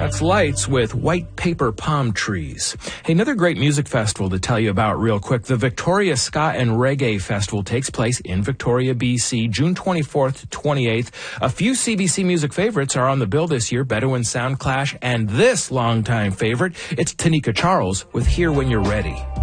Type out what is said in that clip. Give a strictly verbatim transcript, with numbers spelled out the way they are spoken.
That's Lights with White Paper Palm Trees. Hey, another great music festival to tell you about real quick. The Victoria Ska and Reggae Festival takes place in Victoria, B C, June twenty-fourth to twenty-eighth. A few C B C music favorites are on the bill this year, Bedouin Sound Clash, and this longtime favorite, it's Tanika Charles with Here When You're Ready.